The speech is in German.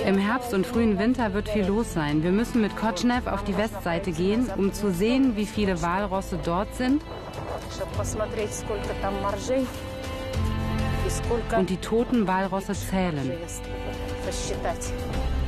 Im Herbst und frühen Winter wird viel los sein. Wir müssen mit Kotschnew auf die Westseite gehen, um zu sehen, wie viele Walrosse dort sind und die toten Walrosse zählen.